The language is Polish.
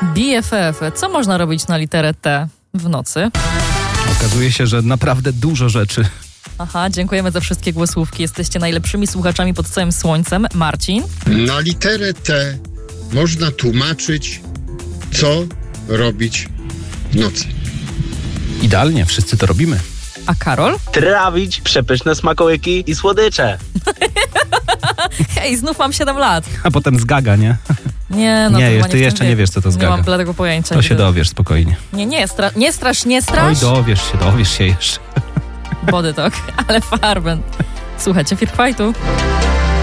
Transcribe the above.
BFF. Co można robić na literę T w nocy? Okazuje się, że naprawdę dużo rzeczy. Aha, dziękujemy za wszystkie głosówki. Jesteście najlepszymi słuchaczami pod całym słońcem. Marcin? Na literę T można tłumaczyć, co robić w nocy. Idealnie, wszyscy to robimy. A Karol? Trawić przepyszne smakołyki i słodycze. Hej, znów mam 7 lat. A potem zgaga, nie? Nie, no Nie, to ty jeszcze nie wiesz, co to Nie zgaga. mam bladego pojęcia. To się dowiesz spokojnie. Nie strasz. Oj, dowiesz się jeszcze. Body talk, ale farben. Słuchajcie, Firk Fightu.